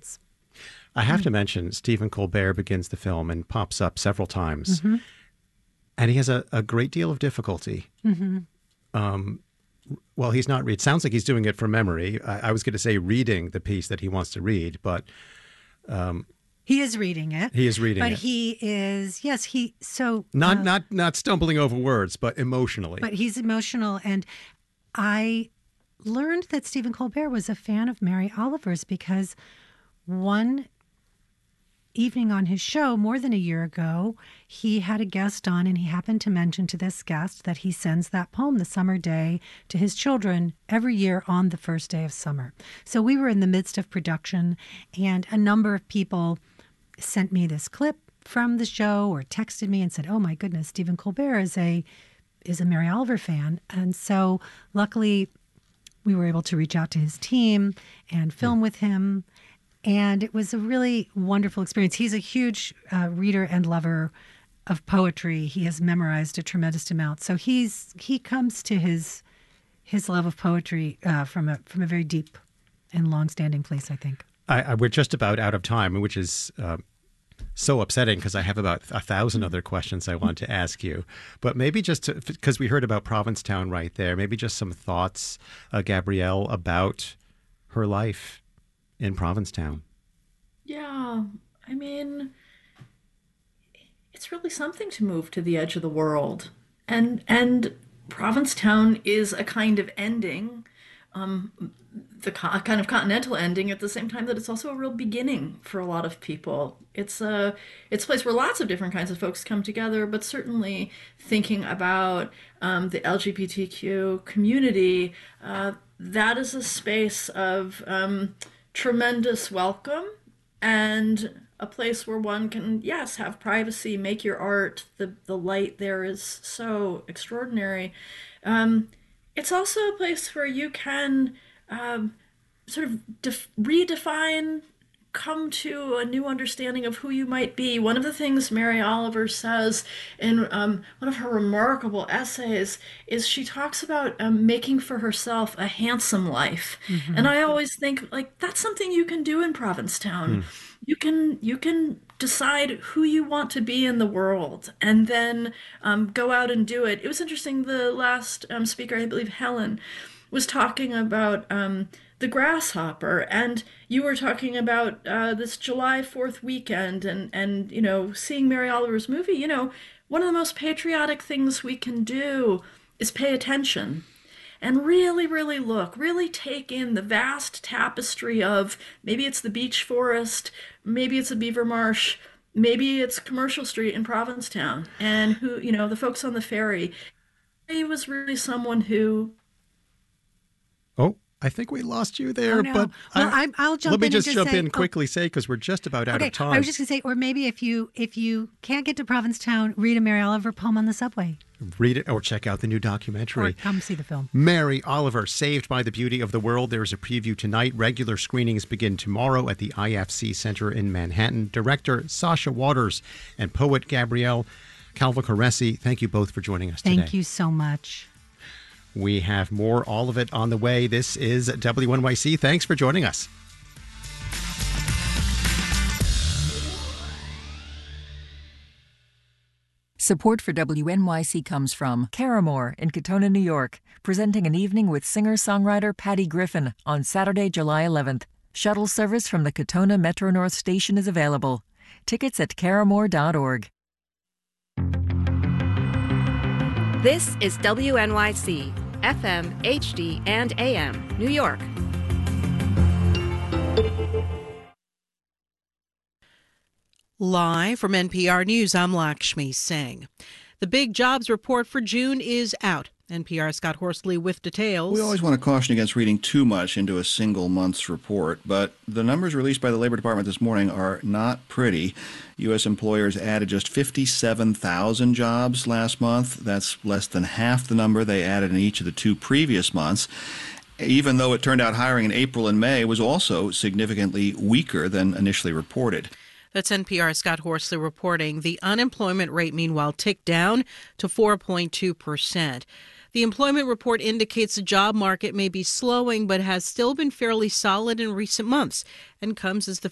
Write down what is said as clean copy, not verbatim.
experience. I have to mention, Stephen Colbert begins the film and pops up several times. Mm-hmm. And he has a great deal of difficulty. Mm-hmm. Well, he's not read. Sounds like he's doing it from memory. I was going to say reading the piece that he wants to read, but he is reading it. He is reading it. But he is, yes, not stumbling over words, but emotionally. But he's emotional. And I learned that Stephen Colbert was a fan of Mary Oliver's because one evening on his show more than a year ago, he had a guest on, and he happened to mention to this guest that he sends that poem, The Summer Day, to his children every year on the first day of summer. So we were in the midst of production, and a number of people sent me this clip from the show or texted me and said, oh my goodness, Stephen Colbert is a Mary Oliver fan. And so luckily we were able to reach out to his team and film with him. And it was a really wonderful experience. He's a huge reader and lover of poetry. He has memorized a tremendous amount. So he comes to his love of poetry from a very deep and long-standing place, I think. We're just about out of time, which is so upsetting because I have about 1,000 other questions I want to ask you. But maybe just because we heard about Provincetown right there, maybe just some thoughts, Gabrielle, about her life in Provincetown. Yeah, I mean, it's really something to move to the edge of the world. And Provincetown is a kind of ending, the kind of continental ending at the same time that it's also a real beginning for a lot of people. It's a place where lots of different kinds of folks come together, but certainly thinking about the LGBTQ community, that is a space of tremendous welcome and a place where one can, yes, have privacy, make your art. The light there is so extraordinary. It's also a place where you can sort of redefine, come to a new understanding of who you might be. One of the things Mary Oliver says in one of her remarkable essays is she talks about making for herself a handsome life. Mm-hmm. And I always think, like, that's something you can do in Provincetown. You can decide who you want to be in the world and then go out and do it. It was interesting, the last speaker, I believe Helen, was talking about the grasshopper, and you were talking about this July 4th weekend and you know, seeing Mary Oliver's movie. You know, one of the most patriotic things we can do is pay attention and really, really look, really take in the vast tapestry of, maybe it's the beech forest, maybe it's a beaver marsh, maybe it's Commercial Street in Provincetown, and who, you know, the folks on the ferry. He was really someone who... Oh, I think we lost you there. Oh, no. But I'll jump in. Let me and just jump say, in quickly, say, because we're just about out of time. I was just going to say, or maybe if you can't get to Provincetown, read a Mary Oliver poem on the subway. Read it or check out the new documentary. Or come see the film. Mary Oliver, Saved by the Beauty of the World. There is a preview tonight. Regular screenings begin tomorrow at the IFC Center in Manhattan. Director Sasha Waters and poet Gabrielle Calvacaresi, thank you both for joining us today. Thank you so much. We have more, all of it on the way. This is WNYC. Thanks for joining us. Support for WNYC comes from Caramore in Katona, New York, presenting an evening with singer-songwriter Patty Griffin on Saturday, July 11th. Shuttle service from the Katona Metro North Station is available. Tickets at caramore.org. This is WNYC, FM, HD, and AM, New York. Live from NPR News, I'm Lakshmi Singh. The big jobs report for June is out. NPR's Scott Horsley with details. We always want to caution against reading too much into a single month's report, but the numbers released by the Labor Department this morning are not pretty. U.S. employers added just 57,000 jobs last month. That's less than half the number they added in each of the two previous months, even though it turned out hiring in April and May was also significantly weaker than initially reported. That's NPR's Scott Horsley reporting. The unemployment rate, meanwhile, ticked down to 4.2%. The employment report indicates the job market may be slowing, but has still been fairly solid in recent months and comes as the